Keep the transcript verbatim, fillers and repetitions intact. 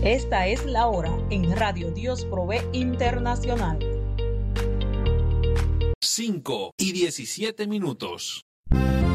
Esta es la hora en Radio Dios Provee Internacional. cinco y diecisiete minutos.